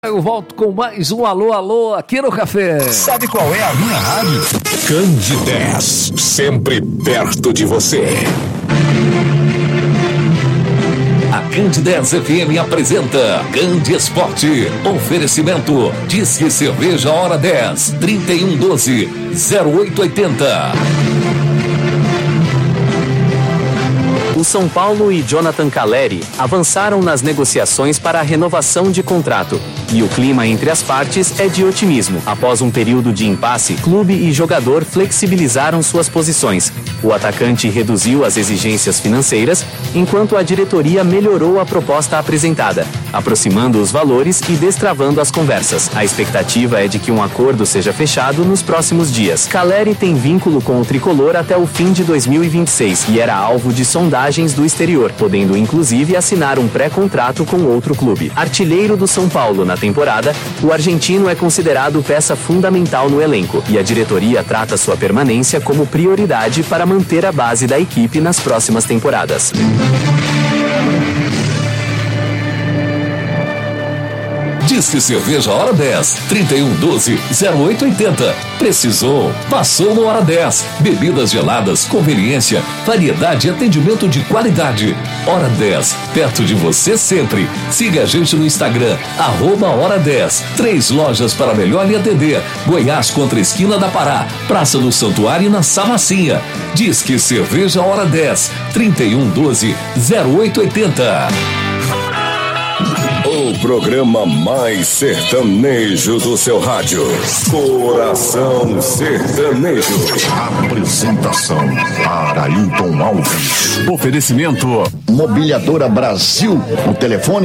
Eu volto com mais um Alô, Alô aqui no Café. Sabe qual é a minha rádio? Candidez, sempre perto de você. A Candidez FM apresenta Candi Esporte. Oferecimento Disque Cerveja Hora 10 3112 0880. O São Paulo e Jonathan Calleri avançaram nas negociações para a renovação de contrato. E o clima entre as partes é de otimismo. Após um período de impasse, clube e jogador flexibilizaram suas posições. O atacante reduziu as exigências financeiras, enquanto a diretoria melhorou a proposta apresentada, aproximando os valores e destravando as conversas. A expectativa é de que um acordo seja fechado nos próximos dias. Calleri tem vínculo com o tricolor até o fim de 2026 e era alvo de sondagens do exterior, podendo inclusive assinar um pré-contrato com outro clube. Artilheiro do São Paulo na temporada, o argentino é considerado peça fundamental no elenco e a diretoria trata sua permanência como prioridade para manter a base da equipe nas próximas temporadas. Disque Cerveja Hora 10 3112 0880. Precisou? Passou no Hora 10. Bebidas geladas, conveniência, variedade e atendimento de qualidade. Hora 10, perto de você sempre. Siga a gente no Instagram, @Hora 10. 3 lojas para melhor lhe atender. Goiás contra a esquina da Pará, Praça do Santuário na Samacinha. Disque Cerveja Hora 10 3112 0880. O programa mais sertanejo do seu rádio. Coração Sertanejo. Apresentação: Arailton Alves. Oferecimento: Mobiliadora Brasil. O telefone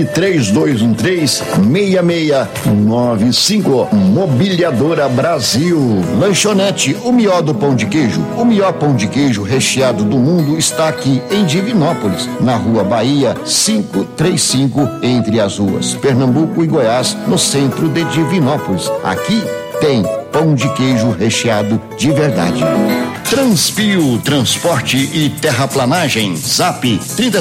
3213-6695. Mobiliadora Brasil. Lanchonete O Melhor do Pão de Queijo. O melhor pão de queijo recheado do mundo está aqui em Divinópolis, na Rua Bahia 535, entre as ruas Pernambuco e Goiás, no centro de Divinópolis. Aqui tem pão de queijo recheado de verdade. Transpio Transporte e Terraplanagem. Zap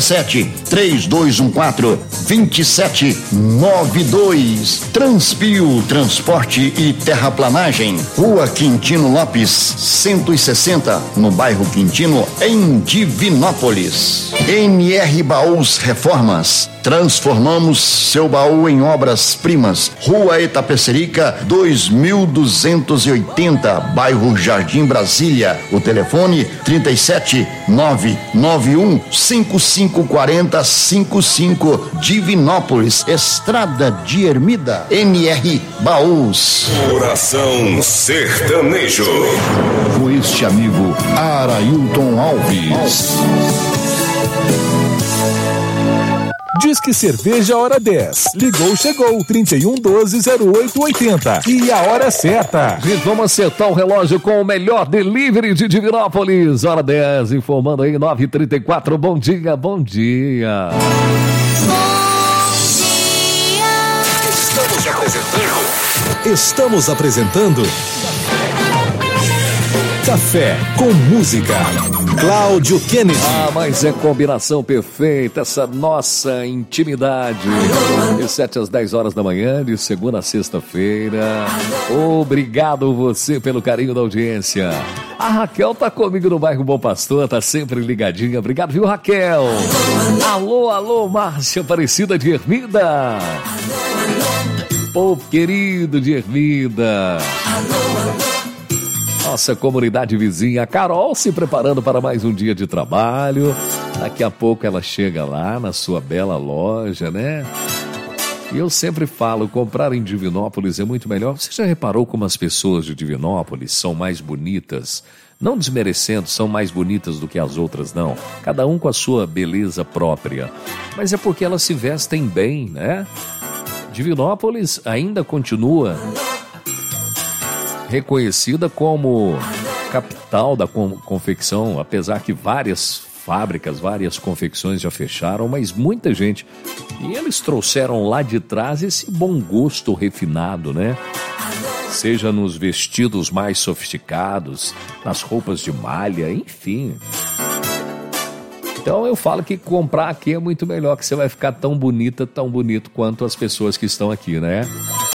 37-3214-2792. Transpio Transporte e Terraplanagem. Rua Quintino Lopes 160, no bairro Quintino, em Divinópolis. NR Baús Reformas. Transformamos seu baú em obras-primas. Rua Itapecerica 2280, bairro Jardim Brasília. O telefone 37-991-5540-55, Divinópolis, Estrada de Ermida. NR Baús. Coração Sertanejo. Com este amigo Arailton Alves. Disque Cerveja Hora 10. Ligou, chegou. 3112-0880. E a hora certa. E vamos acertar o relógio com o melhor delivery de Divinópolis. Hora 10, informando aí, 9h34. Bom dia, bom dia. Estamos apresentando Café com Música. Cláudio Kennedy. Mas é combinação perfeita, essa nossa intimidade. De 7 às 10 horas da manhã, de segunda a sexta-feira. Obrigado você pelo carinho da audiência. A Raquel tá comigo no bairro Bom Pastor, tá sempre ligadinha. Obrigado, viu, Raquel? Alô, alô, Márcia Aparecida de Ermida. Povo querido de Ermida. Nossa comunidade vizinha, a Carol, se preparando para mais um dia de trabalho. Daqui a pouco ela chega lá na sua bela loja, né? E eu sempre falo, comprar em Divinópolis é muito melhor. Você já reparou como as pessoas de Divinópolis são mais bonitas? Não desmerecendo, são mais bonitas do que as outras, não. Cada um com a sua beleza própria. Mas é porque elas se vestem bem, né? Divinópolis ainda continua reconhecida como capital da confecção, apesar que várias fábricas, várias confecções já fecharam, mas muita gente. E eles trouxeram lá de trás esse bom gosto refinado, né? Seja nos vestidos mais sofisticados, nas roupas de malha, enfim. Então eu falo que comprar aqui é muito melhor, que você vai ficar tão bonita, tão bonito quanto as pessoas que estão aqui, né?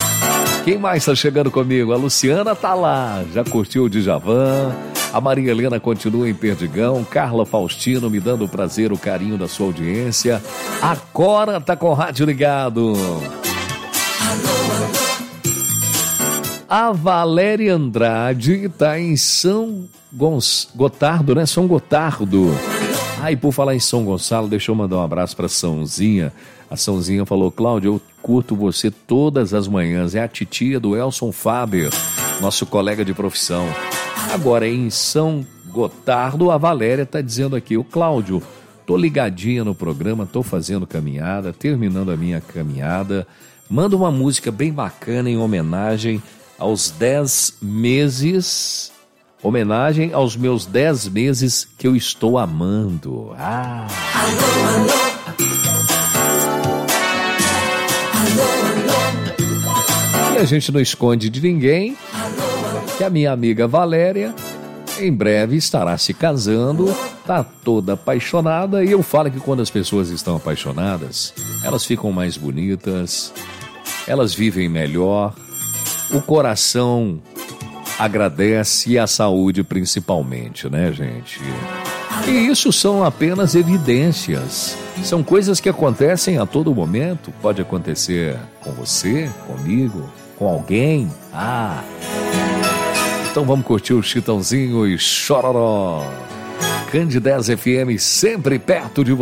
Quem mais tá chegando comigo? A Luciana tá lá, já curtiu o Djavan. A Maria Helena continua em Perdigão. Carla Faustino me dando o prazer, o carinho da sua audiência. A Cora tá com o rádio ligado. A Valéria Andrade tá em São Gotardo, né? São Gotardo. E por falar em São Gonçalo, deixa eu mandar um abraço pra Sãozinha. A Sãozinha falou: Cláudio, eu curto você todas as manhãs. É a titia do Elson Faber, nosso colega de profissão. Agora, em São Gotardo, a Valéria tá dizendo aqui: o Cláudio, tô ligadinha no programa, tô fazendo caminhada, terminando a minha caminhada. Manda uma música bem bacana em homenagem aos 10 meses... Homenagem aos meus 10 meses que eu estou amando. Alô, alô. E a gente não esconde de ninguém que a minha amiga Valéria em breve estará se casando, tá toda apaixonada. E eu falo que quando as pessoas estão apaixonadas, elas ficam mais bonitas, elas vivem melhor, o coração agradece, e a saúde principalmente, né, gente? E isso são apenas evidências. São coisas que acontecem a todo momento. Pode acontecer com você, comigo, com alguém. Então vamos curtir o Chitãozinho e Chororó. Candidez FM, sempre perto de você.